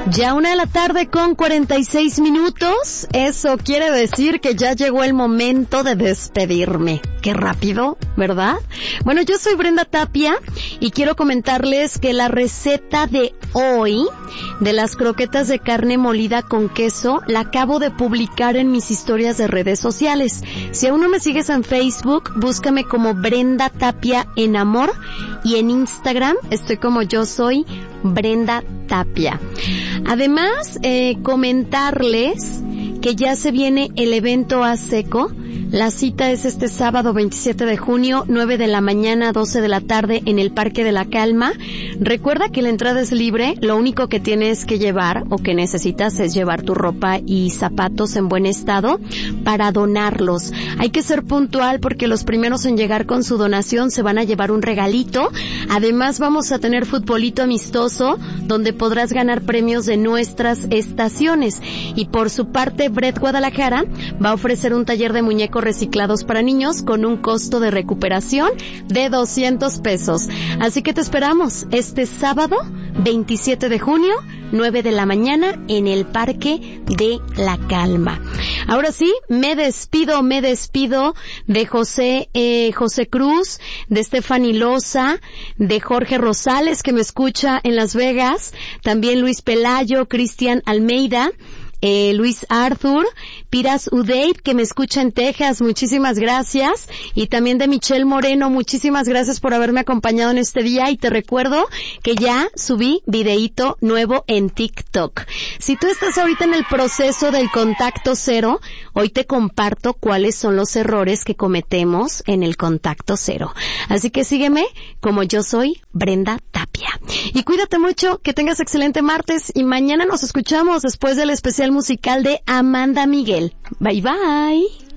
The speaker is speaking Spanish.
Ya 1:46 p.m. Eso quiere decir que ya llegó el momento de despedirme. Qué rápido, ¿verdad? Bueno, yo soy Brenda Tapia y quiero comentarles que la receta de hoy de las croquetas de carne molida con queso la acabo de publicar en mis historias de redes sociales. Si aún no me sigues en Facebook, búscame como Brenda Tapia en Amor, y en Instagram estoy como yo soy Brenda Tapia. Además, comentarles que ya se viene el evento A Seco. La cita es este sábado 27 de junio, 9 de la mañana a 12 de la tarde en el Parque de la Calma. Recuerda que la entrada es libre, lo único que tienes que llevar o que necesitas es llevar tu ropa y zapatos en buen estado para donarlos. Hay que ser puntual porque los primeros en llegar con su donación se van a llevar un regalito. Además vamos a tener futbolito amistoso donde podrás ganar premios de nuestras estaciones. Y por su parte, Bread Guadalajara va a ofrecer un taller de muñecos reciclados para niños con un costo de recuperación de 200 pesos. Así que te esperamos este sábado 27 de junio, 9 de la mañana en el Parque de la Calma. Ahora sí, me despido de José Cruz, de Stephanie Loza, de Jorge Rosales, que me escucha en Las Vegas, también Luis Pelayo, Cristian Almeida, Luis Arthur, Piras Udeid, que me escucha en Texas, muchísimas gracias, y también de Michelle Moreno, muchísimas gracias por haberme acompañado en este día, y te recuerdo que ya subí videíto nuevo en TikTok. Si tú estás ahorita en el proceso del contacto cero, hoy te comparto cuáles son los errores que cometemos en el contacto cero. Así que sígueme como yo soy Brenda Tapia. Y cuídate mucho, que tengas excelente martes, y mañana nos escuchamos después del especial musical de Amanda Miguel. Bye bye.